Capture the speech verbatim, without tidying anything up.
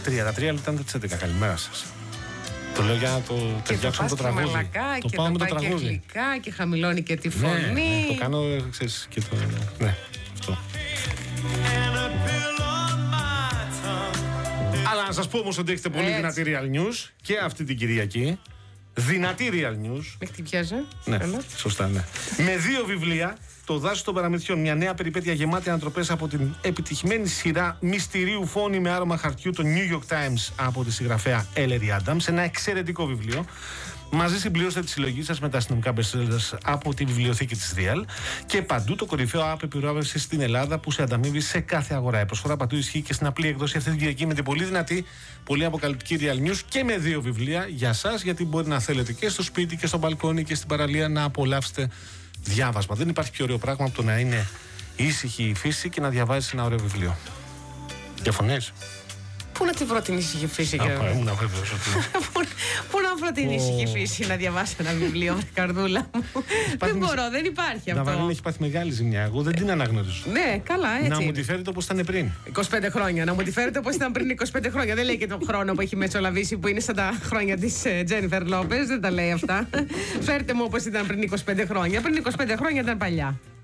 τρία. Τα τρία λεπτά είναι τα έντεκα. Καλημέρα σας. Το λέω για να το ταιριάξουμε το τραγούδι. Μαλακά, το και πάμε το το πάει τραγούδι. Και γλυκά και χαμηλώνει και τη φωνή. Ναι, ναι, το κάνω, ξέρεις, και το... Ναι, αυτό. Αλλά να σας πω όμως ότι έχετε πολύ Έτσι. δυνατή Real News και αυτή την Κυριακή. Δυνατή Real News. Με χτυπιάζει. Ναι, σωστά, ναι. Με δύο βιβλία. Το Δάσος των Παραμυθιών, μια νέα περιπέτεια γεμάτη ανατροπές από την επιτυχημένη σειρά μυστηρίου Φόνοι με άρωμα χαρτιού, το New York Times, από τη συγγραφέα Ellery Adams. Ένα εξαιρετικό βιβλίο. Μαζί συμπληρώστε τη συλλογή σας με τα αστυνομικά bestsellers από τη βιβλιοθήκη της Real και παντού το κορυφαίο app επιβράβευσης στην Ελλάδα που σε ανταμείβει σε κάθε αγορά. Η προσφορά παντού ισχύει και στην απλή εκδόση αυτή την Κυριακή με την πολύ δυνατή, πολύ αποκαλυπτική Real News και με δύο βιβλία για σας, γιατί μπορεί να θέλετε και στο σπίτι και στο μπαλκόνι και στην παραλία να απολαύσετε διάβασμα. Δεν υπάρχει πιο ωραίο πράγμα από το να είναι ήσυχη η φύση και να διαβάζεις ένα ωραίο βιβλίο. Διαφωνείς? Πού να τη βρω την ήσυχη φύση, Α, Γιώργο? ήμουν βέβαιος ότι... Πού να βρω την ήσυχη φύση να διαβάσω ένα βιβλίο, βρε καρδούλα μου? Δεν μπορώ, δεν υπάρχει αυτό. Ναβαρίνη έχει πάθει μεγάλη ζημιά. Εγώ δεν την αναγνωρίζω. Ναι, καλά, έτσι. Να μου τη φέρετε όπως ήταν πριν. είκοσι πέντε χρόνια. Να μου τη φέρετε όπως ήταν πριν είκοσι πέντε χρόνια. Δεν λέει και τον χρόνο που έχει μεσολαβήσει που είναι σαν τα χρόνια της Τζένιφερ Λόπες. Δεν τα λέει αυτά. Φέρτε μου όπως ήταν πριν είκοσι πέντε χρόνια. Πριν είκοσι πέντε χρόνια ήταν παλιά.